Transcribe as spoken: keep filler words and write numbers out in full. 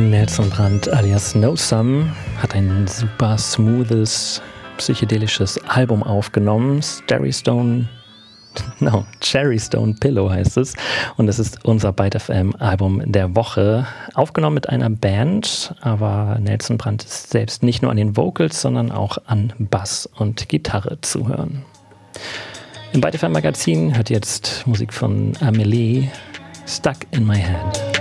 Nelson Brandt alias No Sum hat ein super smoothes, psychedelisches Album aufgenommen. Cherry Stone, no, Cherry Stone Pillow heißt es. Und es ist unser Byte F M Album der Woche. Aufgenommen mit einer Band, aber Nelson Brandt ist selbst nicht nur an den Vocals, sondern auch an Bass und Gitarre zu hören. Im Byte F M Magazin hört ihr jetzt Musik von Amelie, Stuck in My Head.